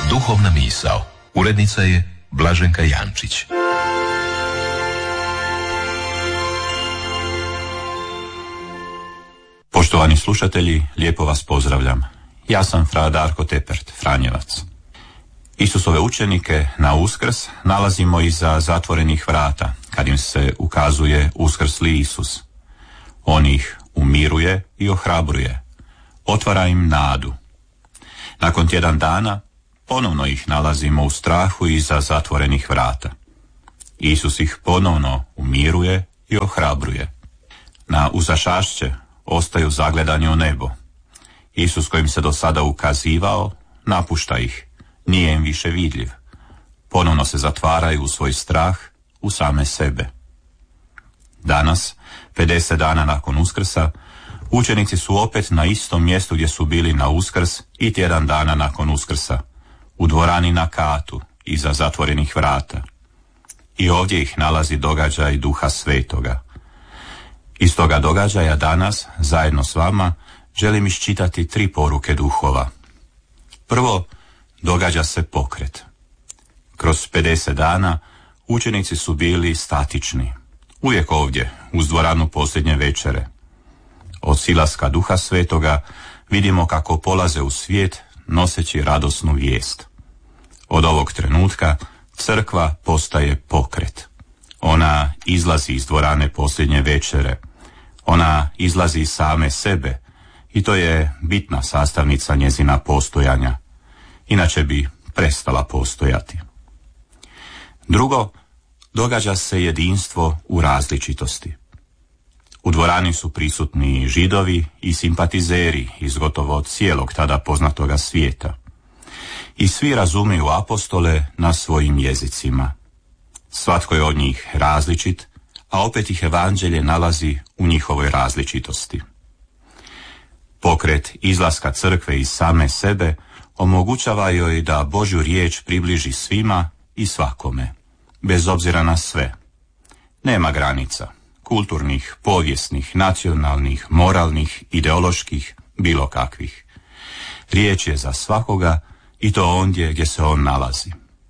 Duhovna misao. Urednica je Blaženka Jančić. Poštovani slušatelji, lijepo vas pozdravljam. Ja sam fra Darko Tepert, Franjevac. Isusove učenike na Uskrs nalazimo iza zatvorenih vrata, kad im se ukazuje uskrsli Isus. On ih umiruje i ohrabruje, otvara im nadu. Nakon tjedan dana ponovno ih nalazimo u strahu iza zatvorenih vrata. Isus ih ponovno umiruje i ohrabruje. Na uzašašće ostaju zagledani u nebo. Isus kojim se do sada ukazivao napušta ih, nije im više vidljiv. Ponovno se zatvaraju u svoj strah, u same sebe. Danas, 50 dana nakon Uskrsa, učenici su opet na istom mjestu gdje su bili na Uskrs i tjedan dana nakon Uskrsa, u dvorani na katu, iza zatvorenih vrata. I ovdje ih nalazi događaj Duha Svetoga. Iz toga događaja danas, zajedno s vama, želim iščitati 3 poruke duhova. Prvo, događa se pokret. Kroz 50 dana učenici su bili statični. Uvijek ovdje, uz dvoranu posljednje večere. Od silaska Duha Svetoga vidimo kako polaze u svijet noseći radosnu vijest. Od ovog trenutka crkva postaje pokret. Ona izlazi iz dvorane posljednje večere. Ona izlazi iz same sebe i to je bitna sastavnica njezina postojanja. Inače bi prestala postojati. Drugo, događa se jedinstvo u različitosti. U dvorani su prisutni Židovi i simpatizeri iz gotovo cijelog tada poznatoga svijeta. I svi razumiju apostole na svojim jezicima. Svatko je od njih različit, a opet ih evanđelje nalazi u njihovoj različitosti. Pokret izlaska crkve iz same sebe omogućava joj da Božju riječ približi svima i svakome, bez obzira na sve. Nema granica, kulturnih, povijesnih, nacionalnih, moralnih, ideoloških, bilo kakvih. Riječ je za svakoga i to ondje gdje se on nalazi.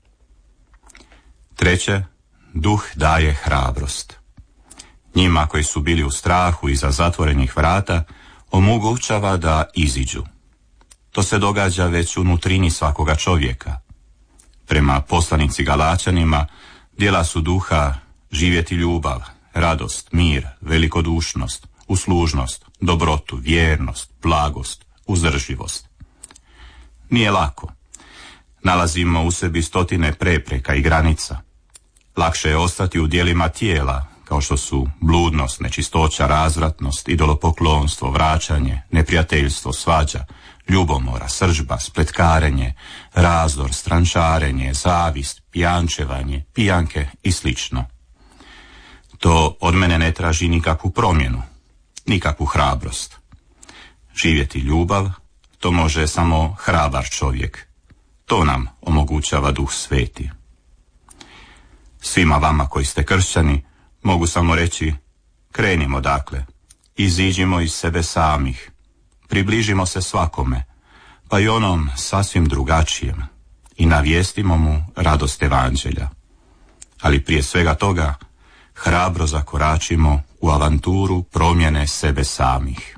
Treće, Duh daje hrabrost. Njima koji su bili u strahu iza zatvorenih vrata omogućava da iziđu. To se događa već u nutrini svakoga čovjeka. Prema poslanici Galačanima, djela su duha živjeti ljubav, radost, mir, velikodušnost, uslužnost, dobrotu, vjernost, blagost, uzdržljivost. Nije lako. Nalazimo u sebi stotine prepreka i granica. Lakše je ostati u djelima tijela, kao što su bludnost, nečistoća, razvratnost, idolopoklonstvo, vraćanje, neprijateljstvo, svađa, ljubomora, srdžba, spletkarenje, razdor, strančarenje, zavist, pijančevanje, pijanke i slično. To od mene ne traži nikakvu promjenu, nikakvu hrabrost. Živjeti ljubav, to može samo hrabar čovjek. To nam omogućava Duh Sveti. Svima vama koji ste kršćani, mogu samo reći, krenimo dakle, iziđimo iz sebe samih, približimo se svakome, pa i onom sasvim drugačijem, i navijestimo mu radost evanđelja. Ali prije svega toga, hrabro zakoračimo u avanturu promjene sebe samih.